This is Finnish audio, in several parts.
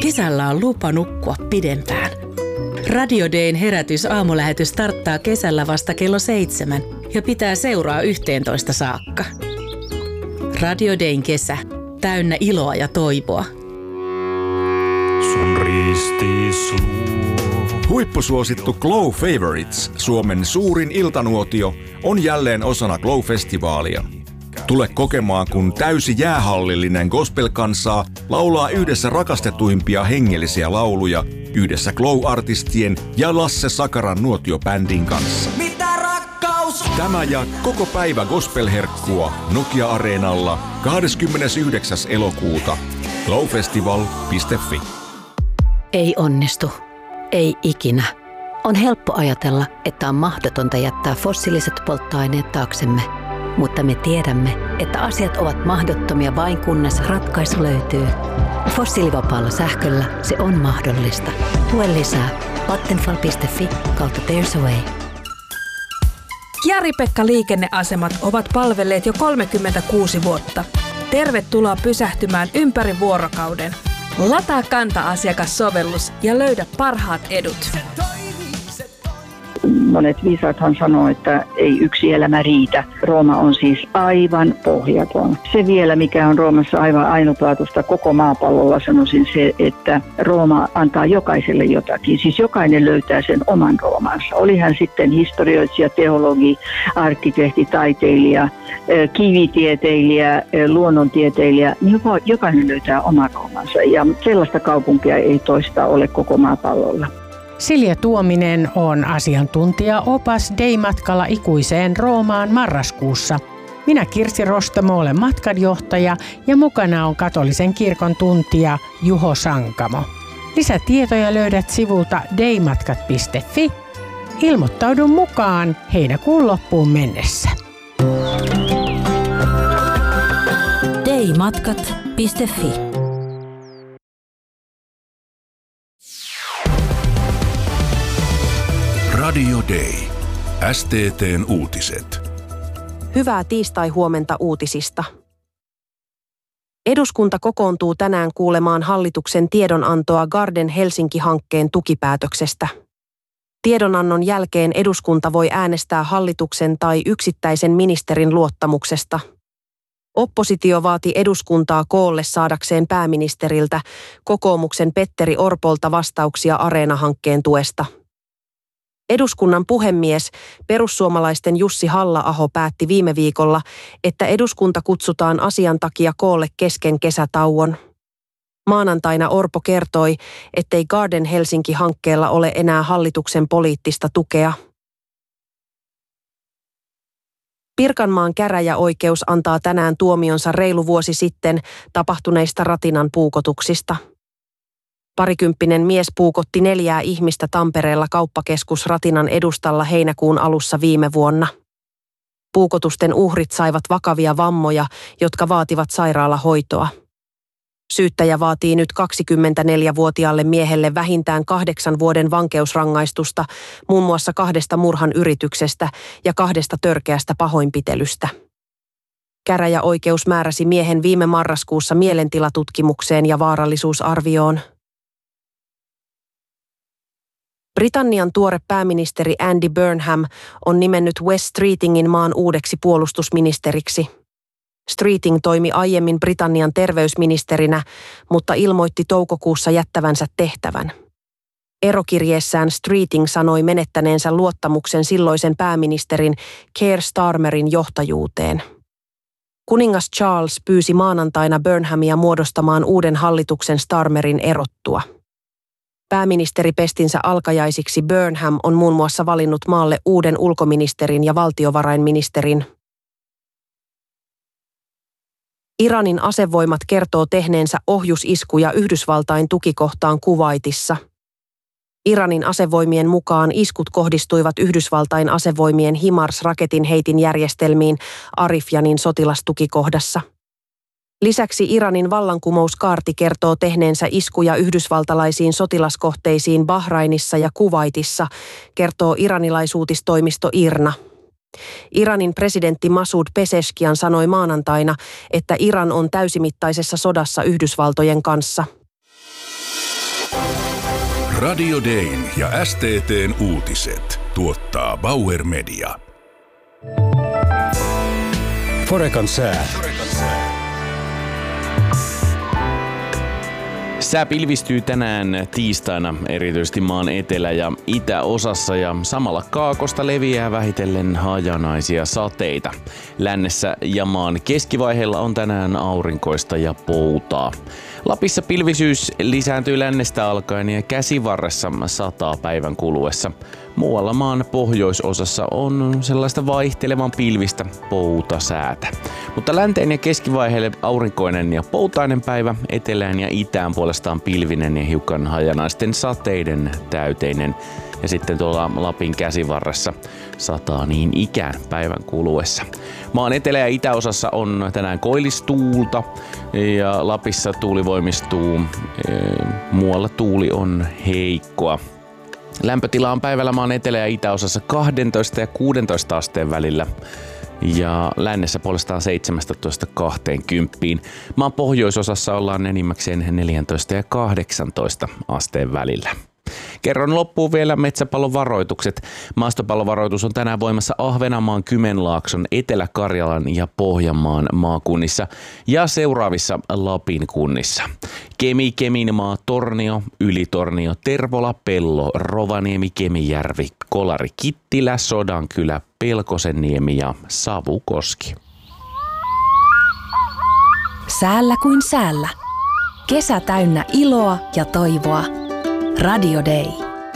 Kesällä on lupa nukkua pidempään. Radio Dayn herätys aamulähetys starttaa kesällä vasta kello 7 ja pitää seuraa 11 saakka. Radio Dayn kesä, täynnä iloa ja toivoa. Sun ristis luo. Huippusuosittu Glow Favorites, Suomen suurin iltanuotio, on jälleen osana Glow-festivaalia. Tule kokemaan, kun täysi jäähallillinen gospel-kansaa laulaa yhdessä rakastetuimpia hengellisiä lauluja yhdessä Glow-artistien ja Lasse Sakaran nuotiobändin kanssa. Mitä rakkaus? Tämä ja koko päivä gospel-herkkua Nokia-areenalla 29. elokuuta. glowfestival.fi. Ei onnistu. Ei ikinä. On helppo ajatella, että on mahdotonta jättää fossiiliset polttoaineet taaksemme. Mutta me tiedämme, että asiat ovat mahdottomia vain kunnes ratkaisu löytyy. Fossiilivapaalla sähköllä se on mahdollista. Lue lisää vattenfall.fi/There's a Way. Jari-Pekka liikenneasemat ovat palvelleet jo 36 vuotta. Tervetuloa pysähtymään ympäri vuorokauden. Lataa Kanta-asiakassovellus ja löydä parhaat edut. Monet viisaathan sanoo, että ei yksi elämä riitä. Rooma on siis aivan pohjaton. Se vielä, mikä on Roomassa aivan ainutlaatuista koko maapallolla, sanoisin se, että Rooma antaa jokaiselle jotakin. Siis jokainen löytää sen oman Roomansa. Oli hän sitten historioitsija, teologi, arkkitehti, taiteilija, kivitieteilijä, luonnontieteilijä. Niin jokainen löytää oman Roomansa ja sellaista kaupunkia ei toista ole koko maapallolla. Silja Tuominen on asiantuntija-opas Day-matkalla ikuiseen Roomaan marraskuussa. Minä Kirsi Rostamo olen matkanjohtaja ja mukana on katolisen kirkon tuntija Juho Sankamo. Lisätietoja löydät sivulta daymatkat.fi. Ilmoittaudu mukaan heinäkuun loppuun mennessä. daymatkat.fi. Radio Day. STT:n uutiset. Hyvää tiistai-huomenta uutisista. Eduskunta kokoontuu tänään kuulemaan hallituksen tiedonantoa Garden Helsinki-hankkeen tukipäätöksestä. Tiedonannon jälkeen eduskunta voi äänestää hallituksen tai yksittäisen ministerin luottamuksesta. Oppositio vaati eduskuntaa koolle saadakseen pääministeriltä kokoomuksen Petteri Orpolta vastauksia Areena-hankkeen tuesta. Eduskunnan puhemies, perussuomalaisten Jussi Halla-aho päätti viime viikolla, että eduskunta kutsutaan asian takia koolle kesken kesätauon. Maanantaina Orpo kertoi, ettei Garden Helsinki-hankkeella ole enää hallituksen poliittista tukea. Pirkanmaan käräjäoikeus antaa tänään tuomionsa reilu vuosi sitten tapahtuneista Ratinan puukotuksista. Parikymppinen mies puukotti 4 ihmistä Tampereella kauppakeskus Ratinan edustalla heinäkuun alussa viime vuonna. Puukotusten uhrit saivat vakavia vammoja, jotka vaativat sairaalahoitoa. Syyttäjä vaatii nyt 24-vuotiaalle miehelle vähintään 8 vuoden vankeusrangaistusta, muun muassa 2 murhan yrityksestä ja 2 törkeästä pahoinpitelystä. Käräjäoikeus määräsi miehen viime marraskuussa mielentilatutkimukseen ja vaarallisuusarvioon. Britannian tuore pääministeri Andy Burnham on nimennyt Wes Streetingin maan uudeksi puolustusministeriksi. Streeting toimi aiemmin Britannian terveysministerinä, mutta ilmoitti toukokuussa jättävänsä tehtävän. Erokirjeessään Streeting sanoi menettäneensä luottamuksen silloisen pääministerin Keir Starmerin johtajuuteen. Kuningas Charles pyysi maanantaina Burnhamia muodostamaan uuden hallituksen Starmerin erottua. Pääministeripestinsä alkajaisiksi Burnham on muun muassa valinnut maalle uuden ulkoministerin ja valtiovarainministerin. Iranin asevoimat kertoo tehneensä ohjusiskuja Yhdysvaltain tukikohtaan Kuwaitissa. Iranin asevoimien mukaan iskut kohdistuivat Yhdysvaltain asevoimien HIMARS-raketin heitinjärjestelmiin Arifjanin sotilastukikohdassa. Lisäksi Iranin vallankumouskaarti kertoo tehneensä iskuja yhdysvaltalaisiin sotilaskohteisiin Bahrainissa ja Kuwaitissa, kertoo iranilaisuutistoimisto IRNA. Iranin presidentti Masoud Pezeshkian sanoi maanantaina, että Iran on täysimittaisessa sodassa Yhdysvaltojen kanssa. Radio Dayn ja STT:n uutiset tuottaa Bauer Media. Forecan sää. Sää pilvistyy tänään tiistaina erityisesti maan etelä- ja itäosassa ja samalla kaakosta leviää vähitellen hajanaisia sateita. Lännessä ja maan keskivaiheella on tänään aurinkoista ja poutaa. Lapissa pilvisyys lisääntyy lännestä alkaen ja käsivarressa sataa päivän kuluessa. Muualla maan pohjoisosassa on sellaista vaihtelevan pilvistä poutasäätä. Mutta länteen ja keskivaiheelle aurinkoinen ja poutainen päivä, etelään ja itään puolestaan pilvinen ja hiukan hajanaisten sateiden täyteinen. Ja sitten tuolla Lapin käsivarressa sataa niin ikään päivän kuluessa. Maan etelä- ja itäosassa on tänään koillistuulta ja Lapissa tuuli voimistuu. Muualla tuuli on heikkoa. Lämpötila on päivällä maan etelä- ja itäosassa 12 ja 16 asteen välillä ja lännessä puolestaan 17-20. Maan pohjoisosassa ollaan enimmäkseen 14 ja 18 asteen välillä. Kerron loppuun vielä metsäpalovaroitukset. Maastopalovaroitus on tänään voimassa Ahvenanmaan, Kymenlaakson, Etelä-Karjalan ja Pohjanmaan maakunnissa ja seuraavissa Lapin kunnissa. Kemi, Keminmaa, Tornio, Ylitornio, Tervola, Pello, Rovaniemi, Kemijärvi, Kolari, Kittilä, Sodankylä, Pelkosenniemi ja Savukoski. Säällä kuin säällä. Kesä täynnä iloa ja toivoa. Radio Day.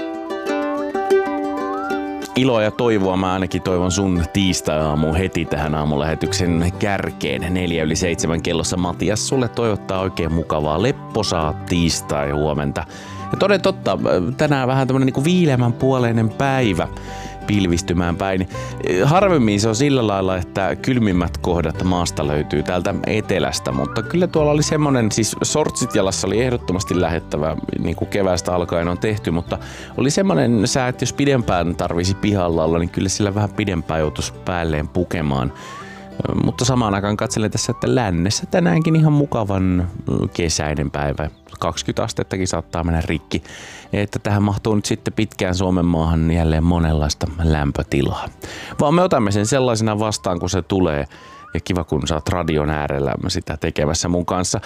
Iloa ja toivoa mä ainakin toivon sun tiistai-aamuun heti tähän aamulähetyksen kärkeen. 6:45 kellossa Matias sulle toivottaa oikein mukavaa lepposaa tiistai huomenta. Ja toden totta, tänään vähän tämmönen niinku viileämän puoleinen päivä pilvistymään päin. Harvemmin se on sillä lailla, että kylmimmät kohdat maasta löytyy täältä etelästä, mutta kyllä tuolla oli semmonen, siis sortsit jalassa oli ehdottomasti lähettävä, niin kuin keväästä alkaen on tehty, mutta oli semmonen sää, että jos pidempään tarvisi pihalla olla, niin kyllä sillä vähän pidempään joutuisi päälleen pukemaan. Mutta samaan aikaan katselen tässä, että lännessä tänäänkin ihan mukavan kesäinen päivä. 20 astettakin saattaa mennä rikki. Että tähän mahtuu nyt sitten pitkään Suomen maahan jälleen monenlaista lämpötilaa. Vaan me otamme sen sellaisena vastaan, kun se tulee. Ja kiva, kun sä oot radion äärellä sitä tekemässä mun kanssa.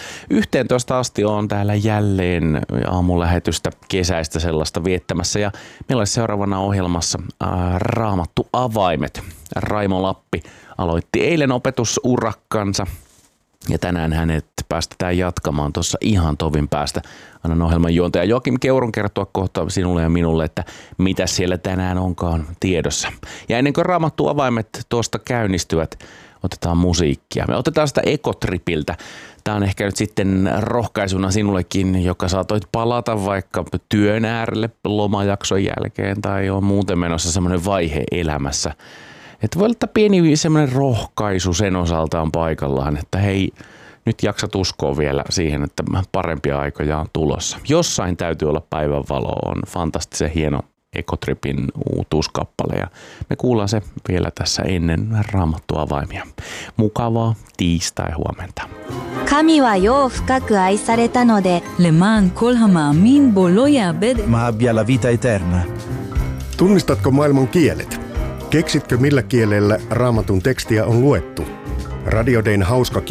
11 asti on täällä jälleen aamulähetystä kesäistä sellaista viettämässä. Ja meillä olisi seuraavana ohjelmassa Raamattu avaimet. Raimo Lappi aloitti eilen opetusurakkansa. Ja tänään hänet päästetään jatkamaan tuossa ihan tovin päästä. Annan ohjelman juontaja Joakim Keurun kertoa kohta sinulle ja minulle, että mitä siellä tänään onkaan tiedossa. Ja ennen kuin Raamattu avaimet tuosta käynnistyvät, otetaan musiikkia. Me otetaan sitä Ekotripiltä. Tämä on ehkä nyt sitten rohkaisuna sinullekin, joka saatoit palata vaikka työn äärelle lomajakson jälkeen tai on muuten menossa semmoinen vaihe elämässä. Että voi olla pieni semmoinen rohkaisu sen osaltaan paikallaan, että hei, nyt jaksat uskoa vielä siihen, että parempia aikoja on tulossa. Jossain täytyy olla päivänvalo, on fantastisen hieno Ekotripin uutuuskappale ja me kuullaan se vielä tässä ennen Raamattu avaimia. Mukavaa tiistai-huomenta. 神は世を深く愛されたので למען כל המאמין בו לא יאבד. Ma abbia la vita eterna. Tunnistatko maailman kielet? Keksitkö millä kielellä Raamatun tekstiä on luettu? Radio Dayn hauska